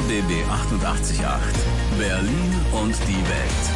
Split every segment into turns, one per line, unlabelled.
RBB 88.8 Berlin und die Welt.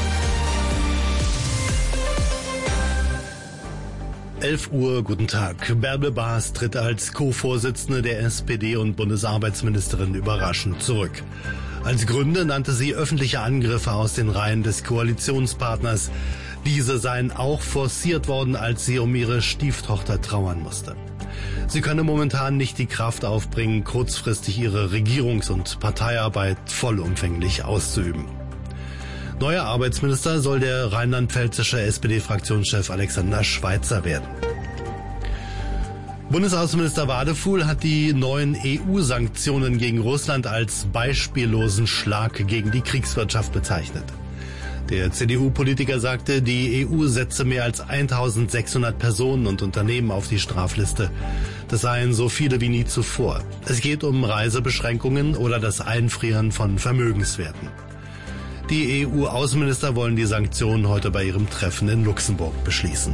11 Uhr, guten Tag. Bärbel Baas tritt als Co-Vorsitzende der SPD und Bundesarbeitsministerin überraschend zurück. Als Gründe nannte sie öffentliche Angriffe aus den Reihen des Koalitionspartners. Diese seien auch forciert worden, als sie um ihre Stieftochter trauern musste. Sie könne momentan nicht die Kraft aufbringen, kurzfristig ihre Regierungs- und Parteiarbeit vollumfänglich auszuüben. Neuer Arbeitsminister soll der rheinland-pfälzische SPD-Fraktionschef Alexander Schweitzer werden. Bundesaußenminister Wadefuhl hat die neuen EU-Sanktionen gegen Russland als beispiellosen Schlag gegen die Kriegswirtschaft bezeichnet. Der CDU-Politiker sagte, die EU setze mehr als 1600 Personen und Unternehmen auf die Strafliste. Das seien so viele wie nie zuvor. Es geht um Reisebeschränkungen oder das Einfrieren von Vermögenswerten. Die EU-Außenminister wollen die Sanktionen heute bei ihrem Treffen in Luxemburg beschließen.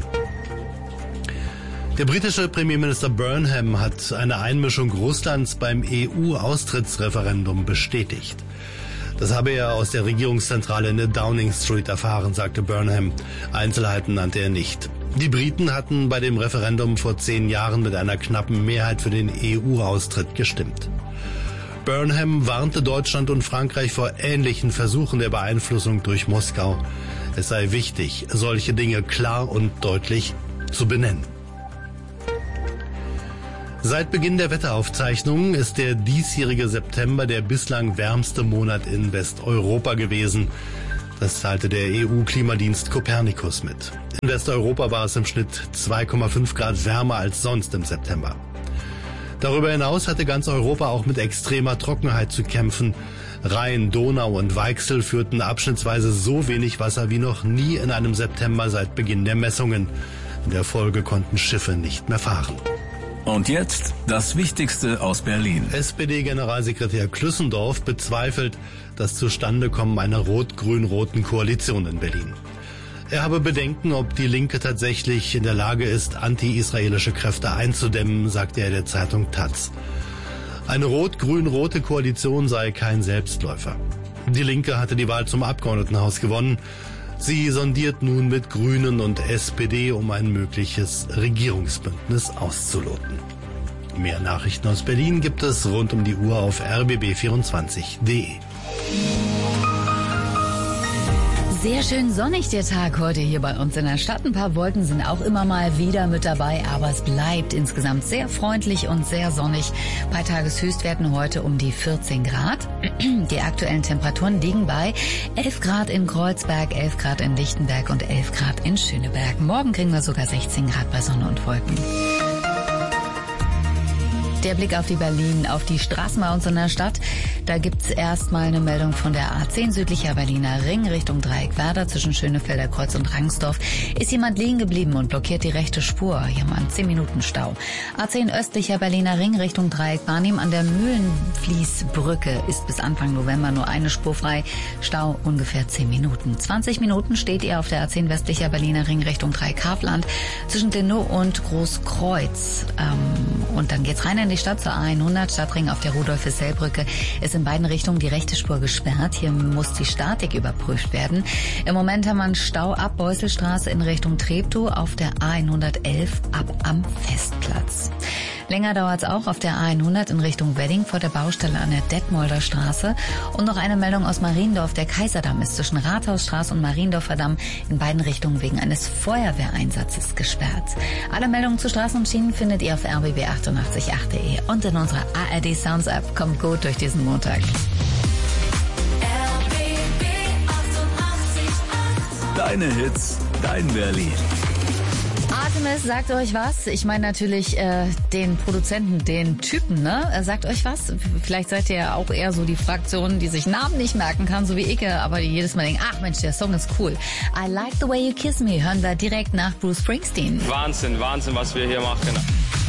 Der britische Premierminister Burnham hat eine Einmischung Russlands beim EU-Austrittsreferendum bestätigt. Das habe er aus der Regierungszentrale in der Downing Street erfahren, sagte Burnham. Einzelheiten nannte er nicht. Die Briten hatten bei dem Referendum vor 10 Jahren mit einer knappen Mehrheit für den EU-Austritt gestimmt. Burnham warnte Deutschland und Frankreich vor ähnlichen Versuchen der Beeinflussung durch Moskau. Es sei wichtig, solche Dinge klar und deutlich zu benennen. Seit Beginn der Wetteraufzeichnungen ist der diesjährige September der bislang wärmste Monat in Westeuropa gewesen. Das teilte der EU-Klimadienst Copernicus mit. In Westeuropa war es im Schnitt 2,5 Grad wärmer als sonst im September. Darüber hinaus hatte ganz Europa auch mit extremer Trockenheit zu kämpfen. Rhein, Donau und Weichsel führten abschnittsweise so wenig Wasser wie noch nie in einem September seit Beginn der Messungen. In der Folge konnten Schiffe nicht mehr fahren.
Und jetzt das Wichtigste aus Berlin.
SPD-Generalsekretär Klüssendorf bezweifelt das Zustandekommen einer rot-grün-roten Koalition in Berlin. Er habe Bedenken, ob die Linke tatsächlich in der Lage ist, anti-israelische Kräfte einzudämmen, sagte er der Zeitung Taz. Eine rot-grün-rote Koalition sei kein Selbstläufer. Die Linke hatte die Wahl zum Abgeordnetenhaus gewonnen. Sie sondiert nun mit Grünen und SPD, um ein mögliches Regierungsbündnis auszuloten. Mehr Nachrichten aus Berlin gibt es rund um die Uhr auf rbb24.de.
Sehr schön sonnig der Tag heute hier bei uns in der Stadt. Ein paar Wolken sind auch immer mal wieder mit dabei, aber es bleibt insgesamt sehr freundlich und sehr sonnig. Bei Tageshöchstwerten heute um die 14 Grad. Die aktuellen Temperaturen liegen bei 11 Grad in Kreuzberg, 11 Grad in Lichtenberg und 11 Grad in Schöneberg. Morgen kriegen wir sogar 16 Grad bei Sonne und Wolken. Der Blick auf die Straßen bei uns in der Stadt. Da gibt's erstmal eine Meldung von der A10 südlicher Berliner Ring Richtung Dreieckwerder zwischen Schönefelder Kreuz und Rangsdorf. Ist jemand liegen geblieben und blockiert die rechte Spur. Hier haben wir einen 10 Minuten Stau. A10 östlicher Berliner Ring Richtung Dreieck Barnim an der Mühlenfließbrücke ist bis Anfang November nur eine Spur frei. Stau ungefähr 10 Minuten. 20 Minuten steht ihr auf der A10 westlicher Berliner Ring Richtung Dreieck-Havland zwischen Denau und Großkreuz. Und dann geht's rein in die Stadt zur A100 Stadtring auf der Rudolf-Hissell-Brücke ist in beiden Richtungen die rechte Spur gesperrt. Hier muss die Statik überprüft werden. Im Moment haben wir einen Stau ab Beusselstraße in Richtung Treptow auf der A111 ab am Festplatz. Länger dauert es auch auf der A100 in Richtung Wedding vor der Baustelle an der Detmolder Straße. Und noch eine Meldung aus Mariendorf. Der Kaiserdamm ist zwischen Rathausstraße und Mariendorfer Damm in beiden Richtungen wegen eines Feuerwehreinsatzes gesperrt. Alle Meldungen zu Straßen und Schienen findet ihr auf rbb888.de und in unserer ARD Sounds App. Kommt gut durch diesen Montag.
RBB 88.8 Deine Hits, dein Berlin.
Artemis sagt euch was? Ich meine natürlich den Produzenten, den Typen, ne? Sagt euch was? Vielleicht seid ihr ja auch eher so die Fraktion, die sich Namen nicht merken kann, so wie ich, aber die jedes Mal denken, ach Mensch, der Song ist cool. I Like the Way You Kiss Me hören wir direkt nach Bruce Springsteen.
Wahnsinn, was wir hier machen.